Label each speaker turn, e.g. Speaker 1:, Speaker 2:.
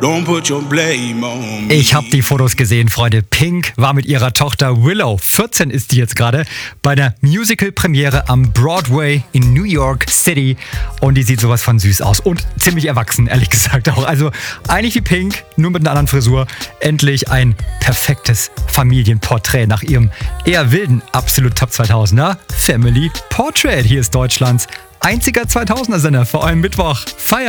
Speaker 1: Don't put your blame on me.
Speaker 2: Ich habe die Fotos gesehen, Freunde. Pink war mit ihrer Tochter Willow, 14 ist die jetzt gerade, bei der Musical-Premiere am Broadway in New York City. Und die sieht sowas von süß aus und ziemlich erwachsen, ehrlich gesagt auch. Also eigentlich wie Pink, nur mit einer anderen Frisur. Endlich ein perfektes Familienporträt nach ihrem eher wilden Absolut Top 2000er Family Portrait. Hier ist Deutschlands einziger 2000er-Sender, vor allem Mittwoch. Feiern!